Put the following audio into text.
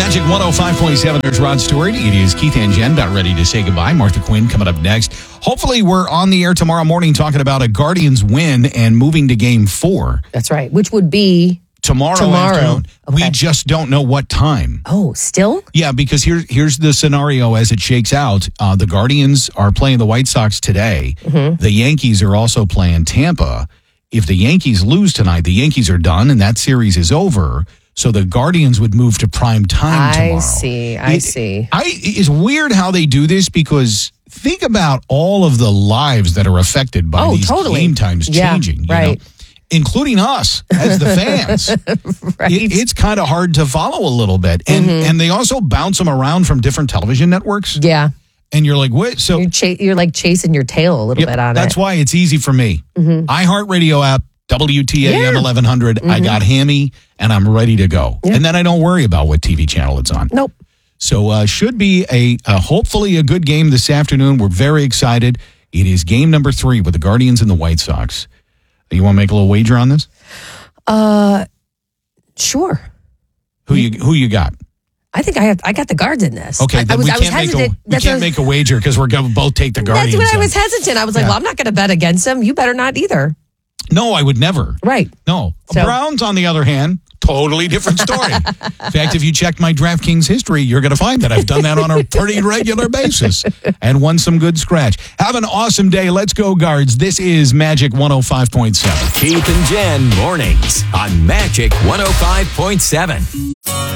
Magic 105.7, there's Rod Stewart. It is Keith and Jen about ready to say goodbye. Martha Quinn coming up next. Hopefully we're on the air tomorrow morning talking about a Guardians win and moving to Game 4. That's right, which would be Tomorrow afternoon. Okay. We just don't know what time. Oh, still? Yeah, because here's the scenario as it shakes out. The Guardians are playing the White Sox today. Mm-hmm. The Yankees are also playing Tampa. If the Yankees lose tonight, the Yankees are done and that series is over. So the Guardians would move to prime time tomorrow. I see. It's weird how they do this because think about all of the lives that are affected by these game times changing. You know? Including us as the fans. Right. It's kind of hard to follow a little bit. And they also bounce them around from different television networks. Yeah. And you're like, what? So you're like chasing your tail a little bit on it. That's why it's easy for me. iHeartRadio app, WTAM 1100. I got Hammy and I'm ready to go. And then I don't worry about what TV channel it's on. Nope. So should be a hopefully a good game this afternoon. We're very excited. It is game number 3 with the Guardians and the White Sox. You want to make a little wager on this? Sure. Who you got? I think I got the Guards in this. Okay, then we can't make a wager because we're going to both take the Guardians. That's when I was hesitant. I was like, well, I'm not going to bet against them. You better not either. No, I would never. Right. No. Browns, on the other hand, totally different story. In fact, if you check my DraftKings history, you're going to find that I've done that on a pretty regular basis and won some good scratch. Have an awesome day. Let's go, Guards. This is Magic 105.7. Keith and Jen mornings on Magic 105.7.